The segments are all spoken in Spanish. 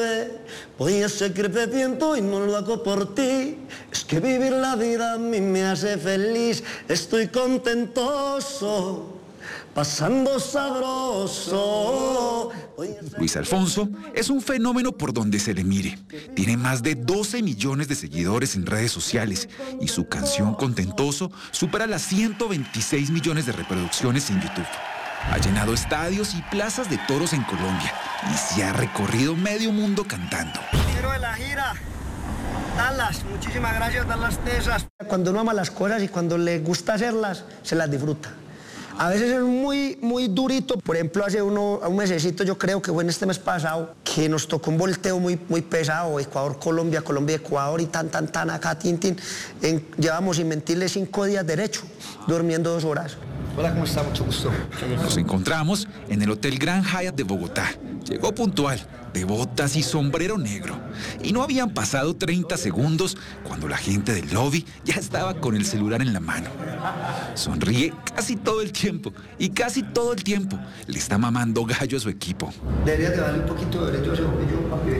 Voy a seguir bebiendo y no lo hago por ti. Es que vivir la vida a mí me hace feliz. Estoy contentoso, pasando sabroso. Luis Alfonso es un fenómeno por donde se le mire. Tiene más de 12 millones de seguidores en redes sociales y su canción Contentoso supera las 126 millones de reproducciones en YouTube. Ha llenado estadios y plazas de toros en Colombia y se ha recorrido medio mundo cantando. Giro de la gira. Dallas, muchísimas gracias, Dallas, Texas. Cuando uno ama las cosas y cuando le gusta hacerlas, se las disfruta. A veces es muy durito. Por ejemplo, hace un mesecito, yo creo que fue en este mes pasado, que nos tocó un volteo muy pesado, Ecuador-Colombia, Colombia-Ecuador y tan, acá, tin. Llevamos, sin mentirle, 5 días derecho, durmiendo 2 horas. Hola, ¿cómo está? Mucho gusto. Nos encontramos en el Hotel Grand Hyatt de Bogotá. Llegó puntual, de botas y sombrero negro. Y no habían pasado 30 segundos cuando la gente del lobby ya estaba con el celular en la mano. Sonríe casi todo el tiempo y casi todo el tiempo le está mamando gallo a su equipo. Deberías de darle un poquito de derecho a ese bombillo, papi.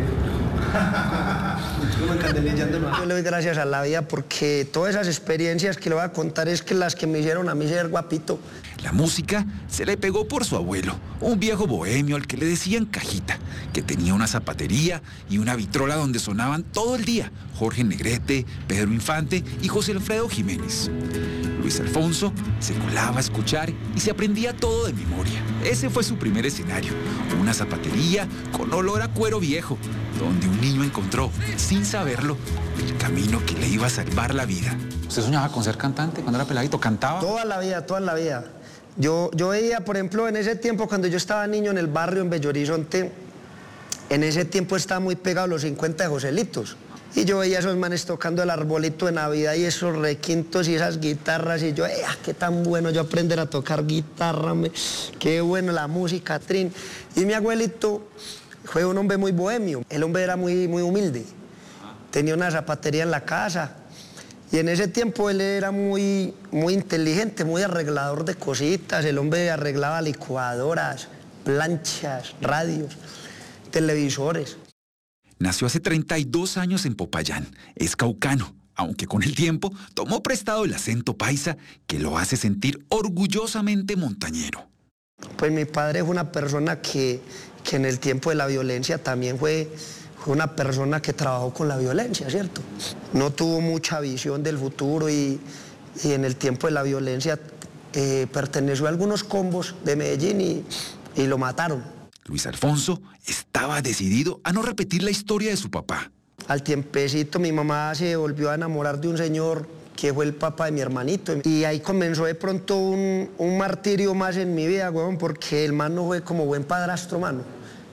Yo le doy gracias a la vida porque todas esas experiencias que le voy a contar es que las que me hicieron a mí ser guapito. La música se le pegó por su abuelo, un viejo bohemio al que le decían Cajita, que tenía una zapatería y una vitrola donde sonaban todo el día Jorge Negrete, Pedro Infante y José Alfredo Jiménez. Luis Alfonso se colaba a escuchar y se aprendía todo de memoria. Ese fue su primer escenario, una zapatería con olor a cuero viejo, donde un niño encontró, sin saberlo, el camino que le iba a salvar la vida. ¿Usted soñaba con ser cantante cuando era peladito? ¿Cantaba? Toda la vida. Yo veía, por ejemplo, en ese tiempo, cuando yo estaba niño en el barrio, en Bello Horizonte, en ese tiempo estaba muy pegado los 50 de Joselitos. Y yo veía a esos manes tocando el arbolito de Navidad y esos requintos y esas guitarras. Y yo, qué tan bueno yo aprender a tocar guitarra, qué bueno la música, trin. Y mi abuelito fue un hombre muy bohemio. El hombre era muy humilde. Tenía una zapatería en la casa. Y en ese tiempo él era muy inteligente, muy arreglador de cositas. El hombre arreglaba licuadoras, planchas, radios, televisores. Nació hace 32 años en Popayán. Es caucano, aunque con el tiempo tomó prestado el acento paisa que lo hace sentir orgullosamente montañero. Pues mi padre fue una persona que en el tiempo de la violencia también fue una persona que trabajó con la violencia, ¿cierto? No tuvo mucha visión del futuro y en el tiempo de la violencia perteneció a algunos combos de Medellín y lo mataron. Luis Alfonso estaba decidido a no repetir la historia de su papá. Al tiempecito mi mamá se volvió a enamorar de un señor que fue el papá de mi hermanito. Y ahí comenzó de pronto un martirio más en mi vida, weón, porque el man no fue como buen padrastro, mano.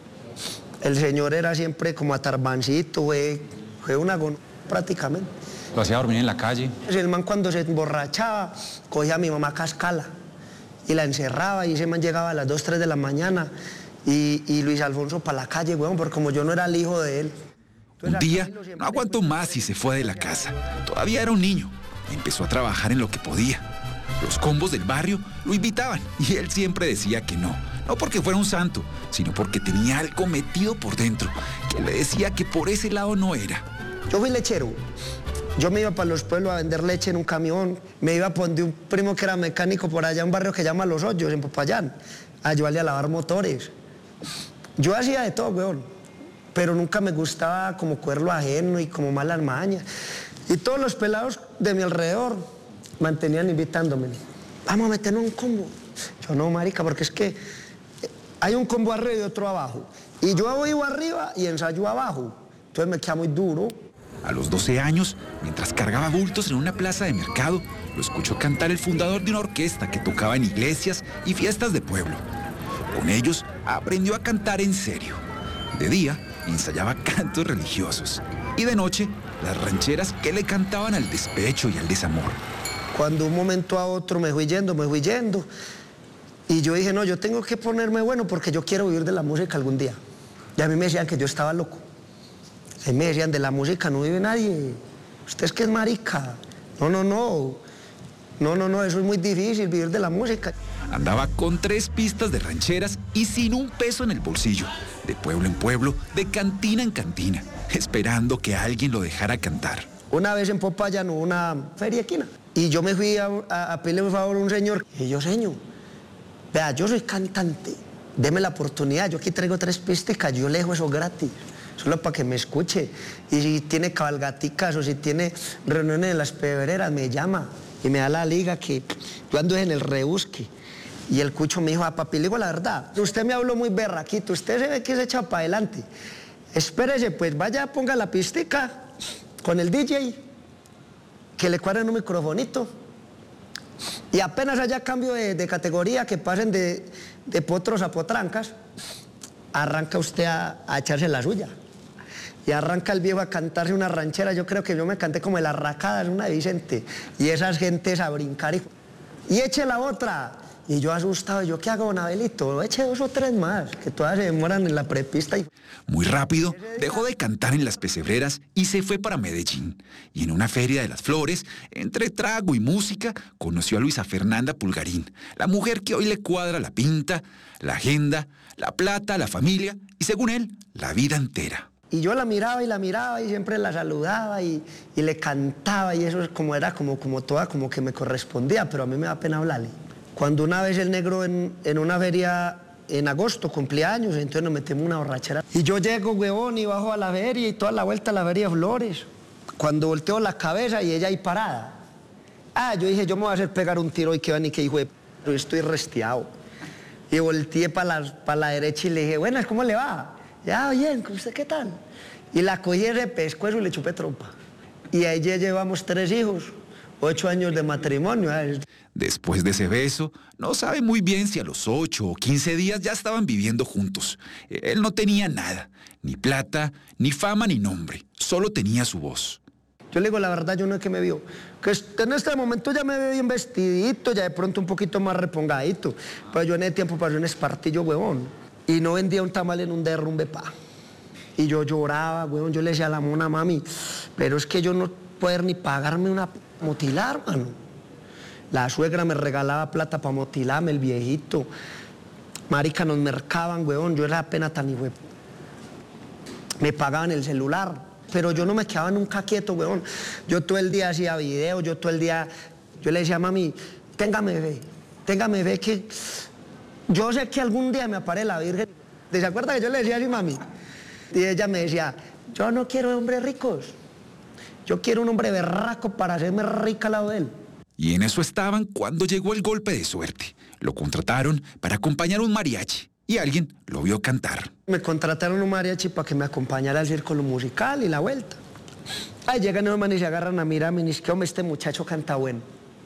El señor era siempre como atarbancito, fue una prácticamente. ¿Lo hacía dormir en la calle? El man cuando se emborrachaba, cogía a mi mamá a cascala y la encerraba y ese man llegaba a las 2, 3 de la mañana y Luis Alfonso para la calle, weón, porque como yo no era el hijo de él. Un día no aguantó más y se fue de la casa. Todavía era un niño y empezó a trabajar en lo que podía. Los combos del barrio lo invitaban y él siempre decía que no. No porque fuera un santo, sino porque tenía algo metido por dentro que le decía que por ese lado no era. Yo fui lechero. Yo me iba para los pueblos a vender leche en un camión. Me iba a poner un primo que era mecánico por allá, un barrio que llama Los Hoyos, en Popayán, a ayudarle a lavar motores. Yo hacía de todo, weón, pero nunca me gustaba como coger lo ajeno y como malas mañas. Y todos los pelados de mi alrededor mantenían invitándome. Vamos a meternos un combo. Yo no, marica, porque es que hay un combo arriba y otro abajo. Y yo vivo arriba y ensayo abajo. Entonces me queda muy duro. A los 12 años, mientras cargaba bultos en una plaza de mercado, lo escuchó cantar el fundador de una orquesta que tocaba en iglesias y fiestas de pueblo. Con ellos aprendió a cantar en serio. De día ensayaba cantos religiosos y de noche las rancheras que le cantaban al despecho y al desamor. Cuando un momento a otro me fui yendo. Y yo dije, no, yo tengo que ponerme bueno porque yo quiero vivir de la música algún día. Y a mí me decían que yo estaba loco. Y me decían, de la música no vive nadie. Usted es que es marica. No, eso es muy difícil, vivir de la música. Andaba con 3 pistas de rancheras y sin un peso en el bolsillo, de pueblo en pueblo, de cantina en cantina, esperando que alguien lo dejara cantar. Una vez en Popayán hubo una feria esquina y yo me fui a pedirle un favor a un señor. Y yo, señor, vea, yo soy cantante, deme la oportunidad, yo aquí traigo 3 pistas, yo le dejo eso gratis, solo para que me escuche. Y si tiene cabalgaticas o si tiene reuniones en las pedreras, me llama y me da la liga, que yo ando en el rebusque. Y el cucho me dijo, papi, le digo la verdad, usted me habló muy berraquito, usted se ve que se echa para adelante. Espérese, pues vaya, ponga la pistica con el DJ, que le cuadren un microfonito. Y apenas haya cambio de categoría, que pasen de potros a potrancas, arranca usted a echarse la suya. Y arranca el viejo a cantarse una ranchera. Yo creo que yo me canté como el Arracadas, una de Vicente. Y esas gentes a brincar y eche la otra. Y yo asustado, ¿yo qué hago, don Abelito? Eche 2 o 3 más, que todas se demoran en la prepista. Muy rápido, dejó de cantar en las pesebreras y se fue para Medellín. Y en una feria de las flores, entre trago y música, conoció a Luisa Fernanda Pulgarín, la mujer que hoy le cuadra la pinta, la agenda, la plata, la familia y, según él, la vida entera. Y yo la miraba y siempre la saludaba y le cantaba, y eso era como toda, como que me correspondía, pero a mí me da pena hablarle. Cuando una vez el negro en una feria en agosto cumplía años, entonces nos metimos una borrachera. Y yo llego, huevón, y bajo a la feria y toda la vuelta a la feria de flores. Cuando volteo la cabeza y ella ahí parada. Yo dije, yo me voy a hacer pegar un tiro y que van y que hijo de yo estoy restiado. Y volteé para la derecha y le dije, buenas, ¿cómo le va? Ya, bien, ¿usted qué tal? Y la cogí de pescuezo y le chupé trompa. Y ahí ya llevamos 3 hijos, 8 años de matrimonio. Después de ese beso, no sabe muy bien si a los 8 o 15 días ya estaban viviendo juntos. Él no tenía nada, ni plata, ni fama, ni nombre. Solo tenía su voz. Yo le digo la verdad, yo no es que me vio. Que en este momento ya me veo bien vestidito, ya de pronto un poquito más repongadito. Pero yo en ese tiempo pasé un espartillo, huevón. Y no vendía un tamal en un derrumbe, pa. Y yo lloraba, huevón. Yo le decía a la mona, mami, pero es que yo no puedo ni pagarme una motilar, mano. La suegra me regalaba plata para motilarme, el viejito. Marica, nos mercaban, huevón. Yo era apenas tan hijo. Me pagaban el celular, pero yo no me quedaba nunca quieto, huevón. Yo todo el día hacía videos, yo le decía a mami, téngame fe que yo sé que algún día me apare la Virgen. ¿Se acuerda que yo le decía así, mami? Y ella me decía, yo no quiero hombres ricos, yo quiero un hombre berraco para hacerme rica al lado de él. Y en eso estaban cuando llegó el golpe de suerte. Lo contrataron para acompañar un mariachi y alguien lo vio cantar. Me contrataron un mariachi para que me acompañara al círculo musical y la vuelta. Ahí llegan los manes y se agarran a mirarme y me dicen, ¿qué hombre, este muchacho canta bueno?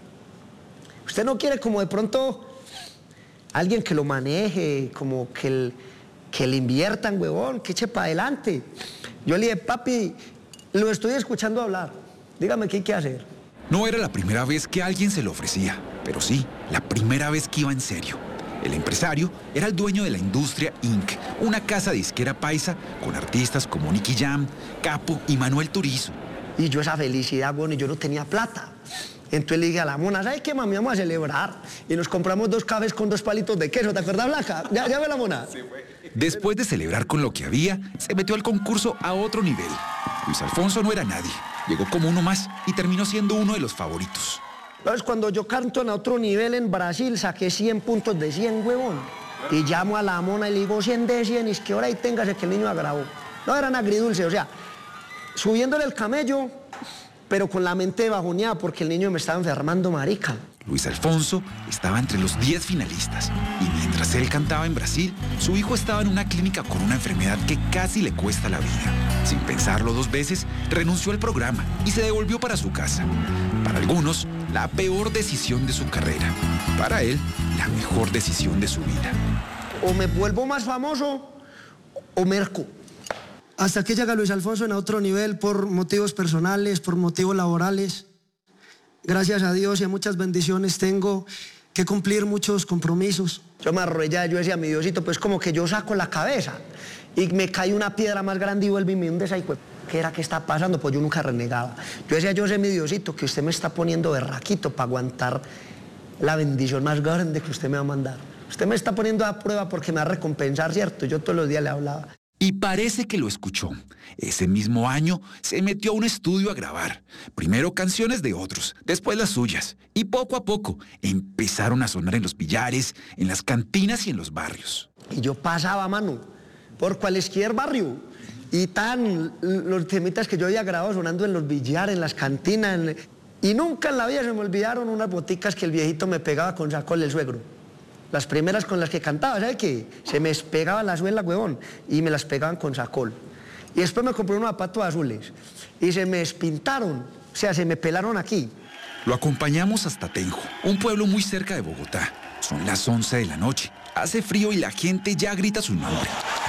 ¿Usted no quiere como de pronto alguien que lo maneje, como que le inviertan, huevón, que eche para adelante? Yo le dije, papi, lo estoy escuchando hablar, dígame qué hay que hacer. No era la primera vez que alguien se lo ofrecía, pero sí, la primera vez que iba en serio. El empresario era el dueño de la Industria Inc., una casa disquera paisa con artistas como Nicky Jam, Capo y Manuel Turizo. Y yo esa felicidad, bueno, y yo no tenía plata. Entonces le dije a la mona, ¿sabes qué, mami? Vamos a celebrar. Y nos compramos 2 cafés con 2 palitos de queso, ¿te acuerdas, Blanca? ¿Ya ve la mona? Sí, güey. Después de celebrar con lo que había, se metió al concurso a otro nivel. Luis Alfonso no era nadie. Llegó como uno más y terminó siendo uno de los favoritos. Entonces, cuando yo canto en otro nivel en Brasil, saqué 100 puntos de 100, huevón. Y llamo a la mona y le digo 100 de 100, y es que ahora ahí téngase que el niño agravó. No, eran agridulces, o sea, subiéndole el camello, pero con la mente bajoneada porque el niño me estaba enfermando, marica. Luis Alfonso estaba entre los 10 finalistas y mientras él cantaba en Brasil, su hijo estaba en una clínica con una enfermedad que casi le cuesta la vida. Sin pensarlo 2 veces, renunció al programa y se devolvió para su casa. Para algunos, la peor decisión de su carrera. Para él, la mejor decisión de su vida. O me vuelvo más famoso o merco. Hasta que llega Luis Alfonso en otro nivel por motivos personales, por motivos laborales. Gracias a Dios y a muchas bendiciones tengo que cumplir muchos compromisos. Yo me arrodillaba, yo decía, mi Diosito, pues como que yo saco la cabeza y me cae una piedra más grande y vuelve y me hunde esa hijo. ¿Qué era que está pasando? Pues yo nunca renegaba. Yo decía, yo sé, mi Diosito, que usted me está poniendo berraquito para aguantar la bendición más grande que usted me va a mandar. Usted me está poniendo a prueba porque me va a recompensar, ¿cierto? Yo todos los días le hablaba. Y parece que lo escuchó. Ese mismo año se metió a un estudio a grabar. Primero canciones de otros, después las suyas. Y poco a poco empezaron a sonar en los billares, en las cantinas y en los barrios. Y yo pasaba, mano, por cualquier barrio. Y los temitas que yo había grabado sonando en los billares, en las cantinas. Y nunca en la vida se me olvidaron unas boticas que el viejito me pegaba con sacol el suegro. Las primeras con las que cantaba, ¿sabe qué? Se me pegaba la suela, huevón, y me las pegaban con sacol. Y después me compré unos zapatos azules y se me despintaron, o sea, se me pelaron aquí. Lo acompañamos hasta Tenjo, un pueblo muy cerca de Bogotá. Son las 11 de la noche, hace frío y la gente ya grita su nombre.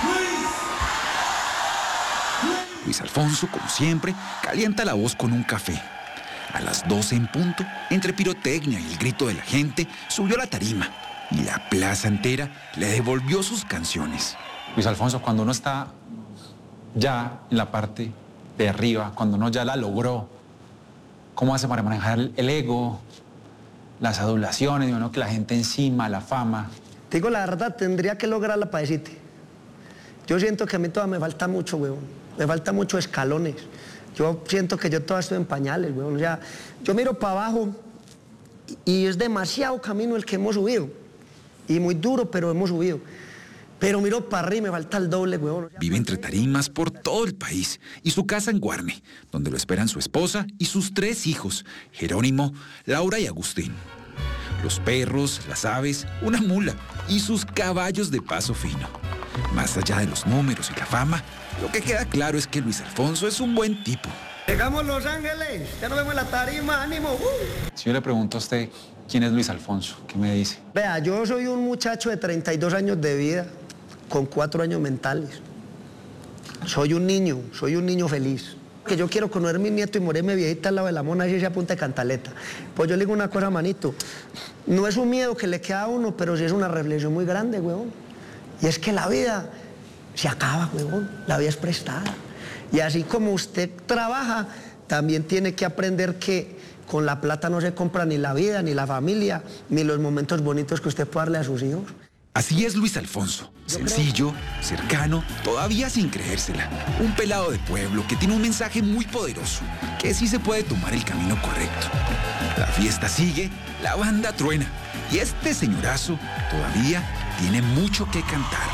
Luis Alfonso, como siempre, calienta la voz con un café. A las 12 en punto, entre pirotecnia y el grito de la gente, subió a la tarima. Y la plaza entera le devolvió sus canciones. Luis Alfonso, cuando uno está ya en la parte de arriba, cuando uno ya la logró, ¿cómo hace para manejar el ego, las adulaciones, y uno que la gente encima, la fama? Te digo la verdad, tendría que lograrla para decirte. Yo siento que a mí todavía me falta mucho, huevón. Me falta muchos escalones. Yo siento que yo todavía estoy en pañales, huevón. O sea, yo miro para abajo y es demasiado camino el que hemos subido. Y muy duro, pero hemos subido. Pero miro para arriba y me falta el doble, huevón. Vive entre tarimas por todo el país y su casa en Guarne, donde lo esperan su esposa y sus 3 hijos, Jerónimo, Laura y Agustín. Los perros, las aves, una mula y sus caballos de paso fino. Más allá de los números y la fama, lo que queda claro es que Luis Alfonso es un buen tipo. Llegamos Los Ángeles, ya nos vemos en la tarima, ánimo. Si yo le pregunto a usted, ¿quién es Luis Alfonso? ¿Qué me dice? Vea, yo soy un muchacho de 32 años de vida, con 4 años mentales. Soy un niño feliz. Que yo quiero conocer a mi nieto y morirme viejita al lado de la mona y se apunta de cantaleta. Pues yo le digo una cosa, manito, no es un miedo que le queda a uno, pero sí es una reflexión muy grande, huevón. Y es que la vida se acaba, huevón, la vida es prestada. Y así como usted trabaja, también tiene que aprender que con la plata no se compra ni la vida, ni la familia, ni los momentos bonitos que usted puede darle a sus hijos. Así es Luis Alfonso, sencillo, cercano, todavía sin creérsela. Un pelado de pueblo que tiene un mensaje muy poderoso, que sí se puede tomar el camino correcto. La fiesta sigue, la banda truena, y este señorazo todavía tiene mucho que cantar.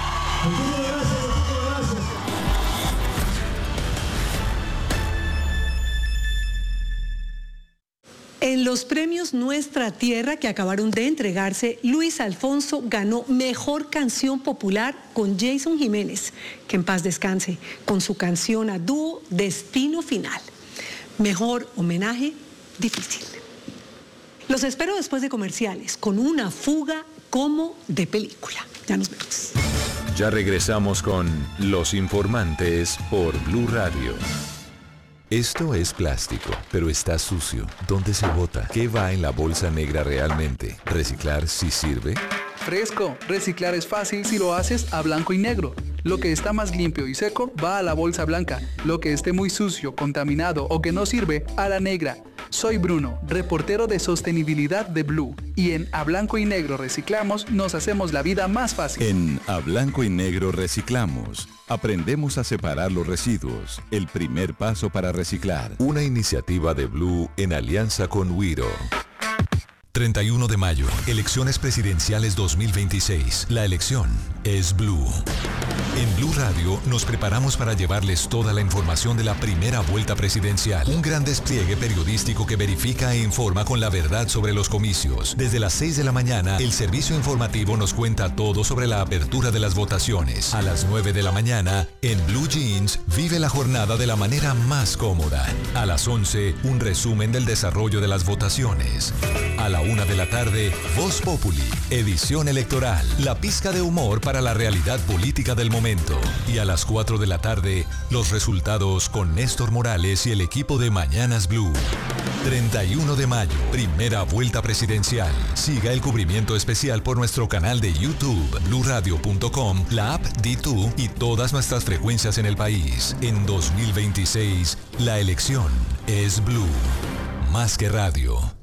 En los premios Nuestra Tierra que acabaron de entregarse, Luis Alfonso ganó Mejor Canción Popular con Jason Jiménez, que en paz descanse, con su canción a dúo Destino Final. Mejor homenaje, difícil. Los espero después de comerciales, con una fuga como de película. Ya nos vemos. Ya regresamos con Los Informantes por Blue Radio. Esto es plástico, pero está sucio. ¿Dónde se bota? ¿Qué va en la bolsa negra realmente? ¿Reciclar sí sirve? Fresco, reciclar es fácil si lo haces a blanco y negro. Lo que está más limpio y seco va a la bolsa blanca. Lo que esté muy sucio, contaminado o que no sirve, a la negra. Soy Bruno, reportero de sostenibilidad de Blue. Y en A Blanco y Negro Reciclamos nos hacemos la vida más fácil. En A Blanco y Negro Reciclamos aprendemos a separar los residuos. El primer paso para reciclar. Una iniciativa de Blue en alianza con Wiro. 31 de mayo, elecciones presidenciales 2026. La elección es Blue. En Blue Radio nos preparamos para llevarles toda la información de la primera vuelta presidencial. Un gran despliegue periodístico que verifica e informa con la verdad sobre los comicios. Desde las 6 de la mañana, el servicio informativo nos cuenta todo sobre la apertura de las votaciones. A las 9 de la mañana, en Blue Jeans, vive la jornada de la manera más cómoda. A las 11, un resumen del desarrollo de las votaciones. A la 1 de la tarde, Voz Populi, edición electoral, la pizca de humor para la realidad política del momento. Y a las 4 de la tarde, los resultados con Néstor Morales y el equipo de Mañanas Blue. 31 de mayo, primera vuelta presidencial. Siga el cubrimiento especial por nuestro canal de YouTube, bluradio.com, la app D2 y todas nuestras frecuencias en el país. En 2026, la elección es Blue. Más que radio.